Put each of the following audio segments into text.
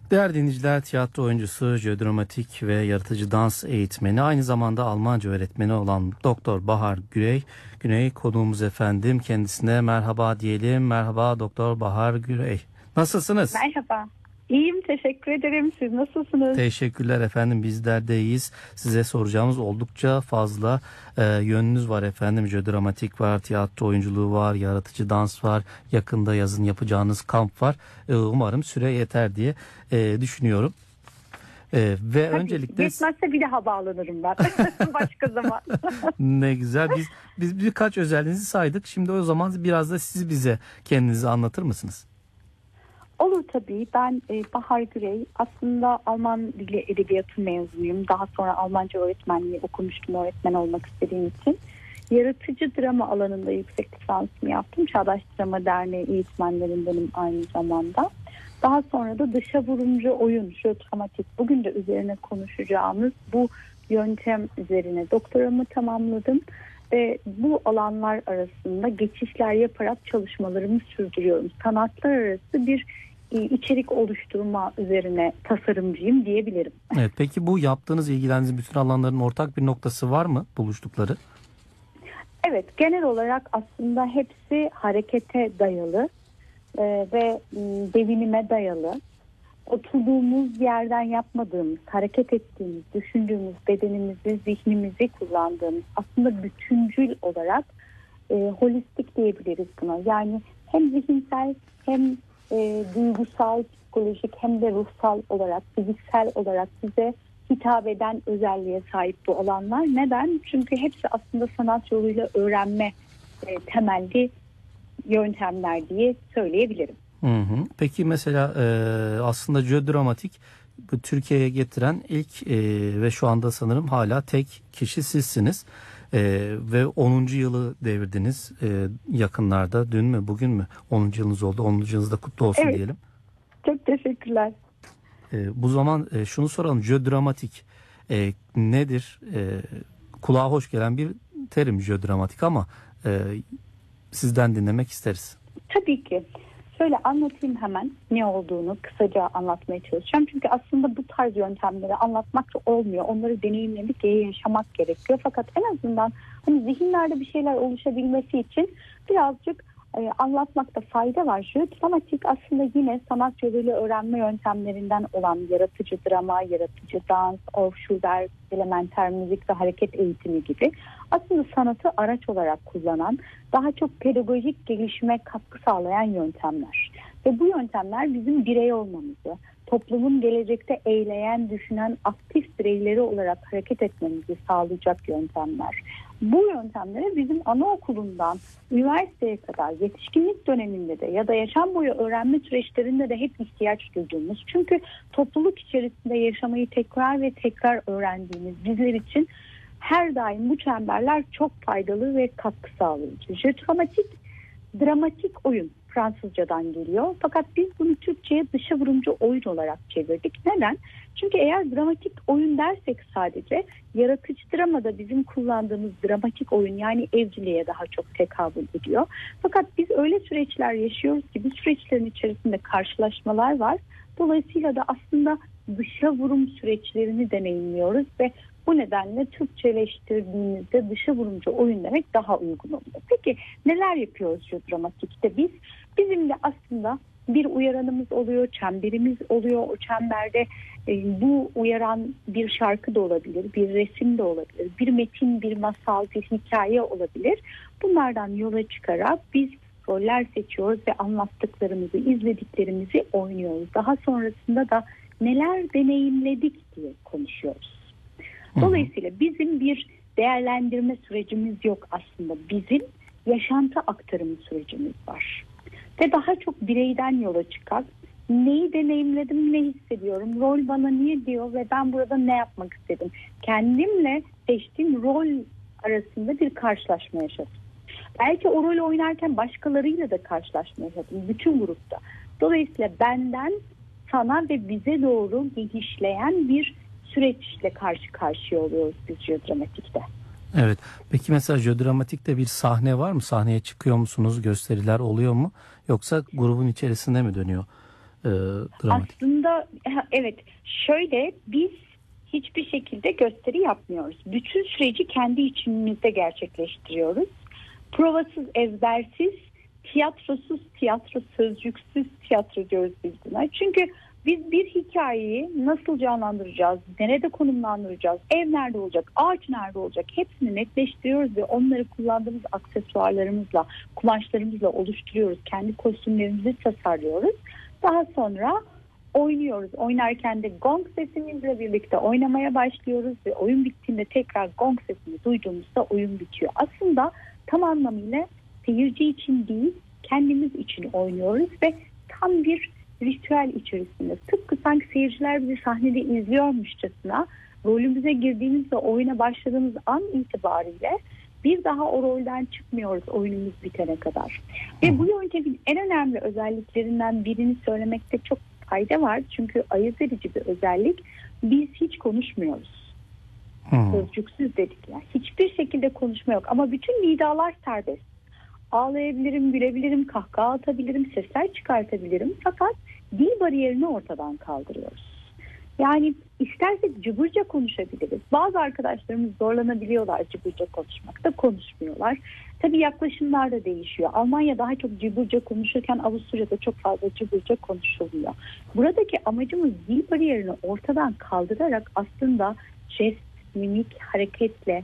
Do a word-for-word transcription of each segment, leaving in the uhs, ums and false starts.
Değerli dinleyiciler, tiyatro oyuncusu, jeodramatik ve yaratıcı dans eğitmeni, aynı zamanda Almanca öğretmeni olan Doktor Bahar Gürey, Güney konuğumuz efendim. Kendisine merhaba diyelim. Merhaba Doktor Bahar Gürey. Nasılsınız? Merhaba. İyiyim, teşekkür ederim. Siz nasılsınız? Teşekkürler efendim, bizler de iyiyiz. Size soracağımız oldukça fazla e, yönünüz var efendim. Jeodramatik var, tiyatro oyunculuğu var, yaratıcı dans var, yakında yazın yapacağınız kamp var. E, umarım süre yeter diye e, düşünüyorum. E, ve Tabii, öncelikle yetmezse bir daha bağlanırım ben başka zaman. Ne güzel. Biz biz birkaç özelliğinizi saydık. Şimdi o zaman biraz da siz bize kendinizi anlatır mısınız? Olur tabii. Ben e, Bahar Gürey. Aslında Alman Dili Edebiyatı mezunuyum. Daha sonra Almanca öğretmenliği okumuştum öğretmen olmak istediğim için. Yaratıcı drama alanında yüksek lisansımı yaptım. Çağdaş Drama Derneği eğitmenlerindenim aynı zamanda. Daha sonra da dışa vurumcu oyun, jeodramatik, bugün de üzerine konuşacağımız bu yöntem üzerine doktoramı tamamladım. Ve bu alanlar arasında geçişler yaparak çalışmalarımı sürdürüyorum. Sanatlar arası bir e, içerik oluşturma üzerine tasarımcıyım diyebilirim. Evet, peki bu yaptığınız, ilgilendiğiniz bütün alanların ortak bir noktası var mı, buluştukları? Evet, genel olarak aslında hepsi harekete dayalı e, ve e, devinime dayalı. Oturduğumuz yerden yapmadığımız, hareket ettiğimiz, düşündüğümüz, bedenimizi, zihnimizi kullandığımız, aslında bütüncül olarak e, holistik diyebiliriz buna. Yani hem zihinsel hem e, duygusal, psikolojik hem de ruhsal olarak, fiziksel olarak bize hitap eden özelliğe sahip bu alanlar. Neden? Çünkü hepsi aslında sanat yoluyla öğrenme e, temelli yöntemler diye söyleyebilirim. Hı hı. Peki mesela e, aslında jeodramatik bu Türkiye'ye getiren ilk e, ve şu anda sanırım hala tek kişi sizsiniz. E, ve onuncu yılı devirdiniz e, yakınlarda. Dün mü bugün mü onuncu yılınız oldu? onuncu yılınız da kutlu olsun Evet. diyelim. Çok teşekkürler. E, bu zaman e, şunu soralım. Jeodramatik e, nedir? E, kulağa hoş gelen bir terim jeodramatik ama e, sizden dinlemek isteriz. Tabii ki. Şöyle anlatayım hemen ne olduğunu kısaca anlatmaya çalışacağım. Çünkü aslında bu tarz yöntemleri anlatmak da olmuyor. Onları deneyimlemek, yaşamak gerekiyor. Fakat en azından hani zihinlerde bir şeyler oluşabilmesi için birazcık e, anlatmakta fayda var. Jeodramatik aslında yine sanat yoluyla öğrenme yöntemlerinden olan yaratıcı drama, yaratıcı dans, Orff Schubert, elementer müzik ve hareket eğitimi gibi aslında sanatı araç olarak kullanan, daha çok pedagojik gelişime katkı sağlayan yöntemler. Ve bu yöntemler bizim birey olmamızı, toplumun gelecekte eyleyen, düşünen, aktif bireyleri olarak hareket etmemizi sağlayacak yöntemler. Bu yöntemlere bizim anaokulundan üniversiteye kadar, yetişkinlik döneminde de ya da yaşam boyu öğrenme süreçlerinde de hep ihtiyaç duyduğumuz. Çünkü topluluk içerisinde yaşamayı tekrar ve tekrar öğrendiğimiz bizler için her daim bu çemberler çok faydalı ve katkı sağlayıcı. Jeodramatik, dramatik oyun Fransızcadan geliyor. Fakat biz bunu Türkçe'ye dışa vurumcu oyun olarak çevirdik. Neden? Çünkü eğer dramatik oyun dersek sadece yaratıcı dramada bizim kullandığımız dramatik oyun yani evciliğe daha çok tekabül ediyor. Fakat biz öyle süreçler yaşıyoruz ki bu süreçlerin içerisinde karşılaşmalar var. Dolayısıyla da aslında dışa vurum süreçlerini deneyimliyoruz ve bu nedenle Türkçeleştirdiğimizde dışa vurumcu oyun demek daha uygun oluyor. Peki neler yapıyoruz jeodramatikte biz? Bizim de aslında bir uyaranımız oluyor, çemberimiz oluyor. O çemberde e, bu uyaran bir şarkı da olabilir, bir resim de olabilir, bir metin, bir masal, bir hikaye olabilir. Bunlardan yola çıkarak biz roller seçiyoruz ve anlattıklarımızı, izlediklerimizi oynuyoruz. Daha sonrasında da neler deneyimledik diye konuşuyoruz. Dolayısıyla bizim bir değerlendirme sürecimiz yok aslında. Bizim yaşantı aktarımı sürecimiz var. Ve daha çok bireyden yola çıkan neyi deneyimledim, ne hissediyorum, rol bana niye diyor ve ben burada ne yapmak istedim. Kendimle seçtiğim rol arasında bir karşılaşma yaşadım. Belki o rolü oynarken başkalarıyla da karşılaşma yaşadım, bütün grupta. Dolayısıyla benden sana ve bize doğru genişleyen bir süreçle karşı karşıya oluyoruz biz jeodramatikte. Evet. Peki mesela jeodramatikte bir sahne var mı? Sahneye çıkıyor musunuz? Gösteriler oluyor mu? Yoksa grubun içerisinde mi dönüyor e, dramatik? Aslında evet, şöyle, biz hiçbir şekilde gösteri yapmıyoruz. Bütün süreci kendi içimizde gerçekleştiriyoruz. Provasız, ezbersiz, tiyatrosuz tiyatro, sözcüksüz tiyatro diyoruz biz buna. Çünkü biz bir hikayeyi nasıl canlandıracağız, nerede konumlandıracağız, ev nerede olacak, ağaç nerede olacak, hepsini netleştiriyoruz ve onları kullandığımız aksesuarlarımızla, kumaşlarımızla oluşturuyoruz. Kendi kostümlerimizi tasarlıyoruz. Daha sonra oynuyoruz. Oynarken de gong sesimizle birlikte oynamaya başlıyoruz ve oyun bittiğinde tekrar gong sesini duyduğumuzda oyun bitiyor. Aslında tam anlamıyla seyirci için değil, kendimiz için oynuyoruz ve tam bir ritüel içerisinde. Tıpkı sanki seyirciler bizi sahnede izliyormuşçasına rolümüze girdiğimiz ve oyuna başladığımız an itibariyle bir daha o rolden çıkmıyoruz oyunumuz bitene kadar. Ve bu yöntemin en önemli özelliklerinden birini söylemekte çok fayda var. Çünkü ayırt edici bir özellik. Biz hiç konuşmuyoruz. Hmm. Sözcüksüz dedik ya. Hiçbir şekilde konuşma yok. Ama bütün nidalar serbest. Ağlayabilirim, gülebilirim, kahkaha atabilirim, sesler çıkartabilirim. Fakat dil bariyerini ortadan kaldırıyoruz. Yani istersek cıbırca konuşabiliriz. Bazı arkadaşlarımız zorlanabiliyorlar cıbırca konuşmakta, konuşmuyorlar. Tabii yaklaşımlar da değişiyor. Almanya daha çok cıbırca konuşurken Avusturya'da çok fazla cıbırca konuşuluyor. Buradaki amacımız dil bariyerini ortadan kaldırarak aslında jest, mimik, hareketle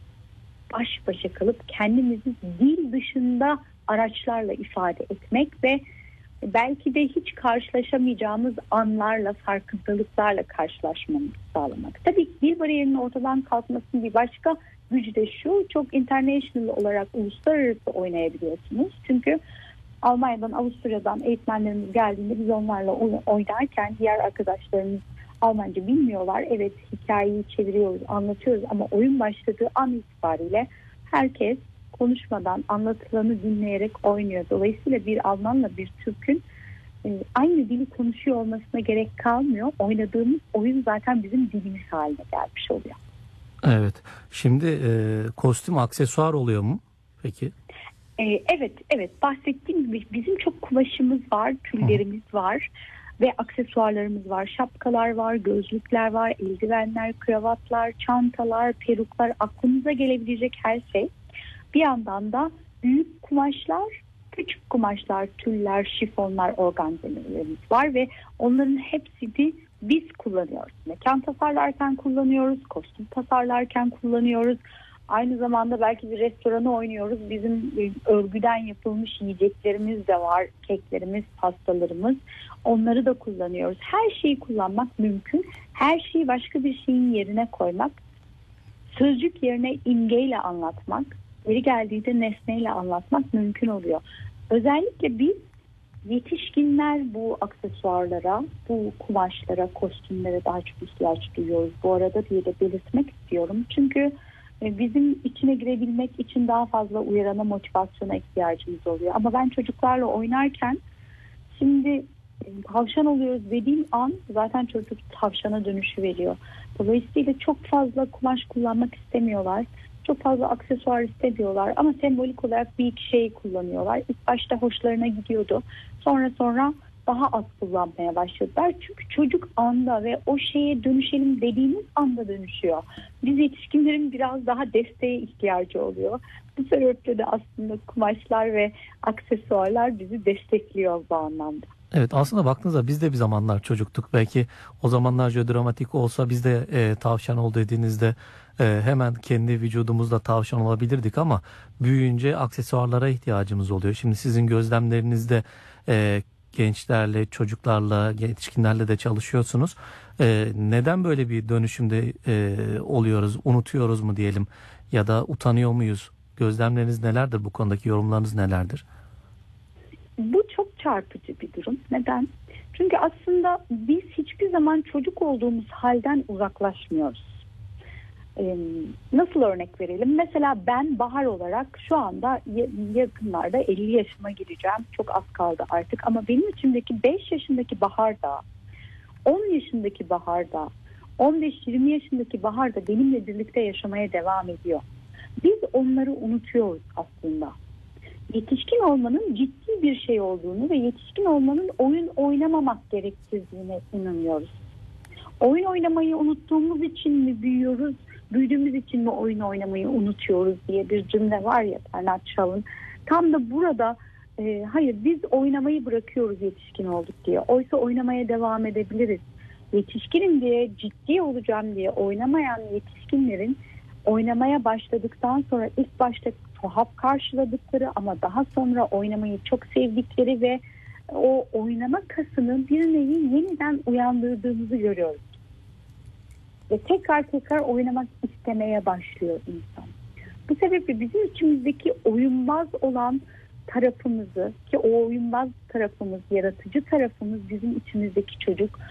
baş başa kalıp kendimizi dil dışında araçlarla ifade etmek ve belki de hiç karşılaşamayacağımız anlarla, farkındalıklarla karşılaşmamızı sağlamak. Tabii ki dil bariyerinin ortadan kalkmasının bir başka gücü de şu: çok international olarak uluslararası oynayabiliyorsunuz. Çünkü Almanya'dan, Avusturya'dan eğitmenlerimiz geldiğinde biz onlarla oynarken diğer arkadaşlarımız Almanca bilmiyorlar. Evet, hikayeyi çeviriyoruz, anlatıyoruz ama oyun başladığı an itibariyle herkes konuşmadan anlatılanı dinleyerek oynuyor. Dolayısıyla bir Almanla bir Türk'ün e, aynı dili konuşuyor olmasına gerek kalmıyor. Oynadığımız oyun zaten bizim dilimiz haline gelmiş oluyor. Evet. Şimdi e, kostüm aksesuar oluyor mu peki? E, evet, evet. Bahsettiğim gibi bizim çok kumaşımız var, tüllerimiz Hı. var ve aksesuarlarımız var. Şapkalar var, gözlükler var, eldivenler, kravatlar, çantalar, peruklar, aklınıza gelebilecek her şey. Bir yandan da büyük kumaşlar, küçük kumaşlar, tüller, şifonlar, organzelerimiz var ve onların hepsini biz kullanıyoruz. Mekan tasarlarken kullanıyoruz, kostüm tasarlarken kullanıyoruz. Aynı zamanda belki bir restoranı oynuyoruz. Bizim örgüden yapılmış yiyeceklerimiz de var, keklerimiz, pastalarımız. Onları da kullanıyoruz. Her şeyi kullanmak mümkün. Her şeyi başka bir şeyin yerine koymak, sözcük yerine imgeyle anlatmak, yeri geldiğinde nesneyle anlatmak mümkün oluyor. Özellikle biz yetişkinler bu aksesuarlara, bu kumaşlara, kostümlere daha çok ihtiyaç duyuyoruz. Bu arada diye de belirtmek istiyorum. Çünkü bizim içine girebilmek için daha fazla uyarana, motivasyona ihtiyacımız oluyor. Ama ben çocuklarla oynarken şimdi tavşan oluyoruz dediğim an zaten çocuk tavşana dönüşü veriyor. Dolayısıyla çok fazla kumaş kullanmak istemiyorlar. Çok fazla aksesuar istemiyorlar ama sembolik olarak bir iki şey kullanıyorlar. İlk başta hoşlarına gidiyordu. Sonra sonra daha az kullanmaya başladılar. Çünkü çocuk anda ve o şeye dönüşelim dediğimiz anda dönüşüyor. Biz yetişkinlerin biraz daha desteğe ihtiyacı oluyor. Bu sebeple de aslında kumaşlar ve aksesuarlar bizi destekliyor bu anlamda. Evet, aslında baktığınızda biz de bir zamanlar çocuktuk. Belki o zamanlar dramatik olsa biz de e, tavşan ol dediğinizde e, hemen kendi vücudumuzda tavşan olabilirdik ama büyüyünce aksesuarlara ihtiyacımız oluyor. Şimdi sizin gözlemlerinizde e, gençlerle, çocuklarla, yetişkinlerle de çalışıyorsunuz. E, neden böyle bir dönüşümde e, oluyoruz? Unutuyoruz mu diyelim ya da utanıyor muyuz? Gözlemleriniz nelerdir? Bu konudaki yorumlarınız nelerdir? Bu çok çarpıcı bir durum. Neden? Çünkü aslında biz hiçbir zaman çocuk olduğumuz halden uzaklaşmıyoruz. Ee, nasıl örnek verelim? Mesela ben Bahar olarak şu anda yakınlarda elli yaşıma gireceğim. Çok az kaldı artık ama benim içimdeki beş yaşındaki Bahar da, on yaşındaki Bahar da, on beş yirmi yaşındaki Bahar da benimle birlikte yaşamaya devam ediyor. Biz onları unutuyoruz aslında. yetişkin olmanın ciddi bir şey olduğunu ve yetişkin olmanın oyun oynamamak gerektirdiğine inanıyoruz. Oyun oynamayı unuttuğumuz için mi büyüyoruz, büyüdüğümüz için mi oyun oynamayı unutuyoruz diye bir cümle var ya Bernard Shaw'ın. Tam da burada e, hayır biz oynamayı bırakıyoruz yetişkin olduk diye. Oysa oynamaya devam edebiliriz. Yetişkinim diye, ciddi olacağım diye oynamayan yetişkinlerin oynamaya başladıktan sonra ilk başta tuhaf karşıladıkları ama daha sonra oynamayı çok sevdikleri ve o oynama kasını bir nevi yeniden uyandırdığımızı görüyoruz. Ve tekrar tekrar oynamak istemeye başlıyor insan. Bu sebeple bizim içimizdeki oyunbaz olan tarafımızı, ki o oyunbaz tarafımız, yaratıcı tarafımız bizim içimizdeki çocuk,